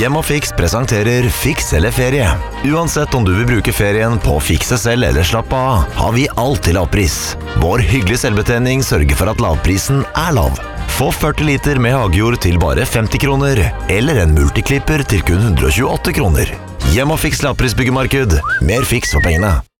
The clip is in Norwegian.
Hjem og Fiks presenterer Fiks eller ferie. Uansett om du vil bruke ferien på å fikse selv eller slappe av, har vi alt til lavpris. Vår hyggelige selvbetjening sørger for at lavprisen er lav. Få 40 liter med hagejord til bare 50 kroner, eller en multiklipper til kun 128 kroner. Hjem og Fiks lavprisbyggemarked. Mer fiks for pengene.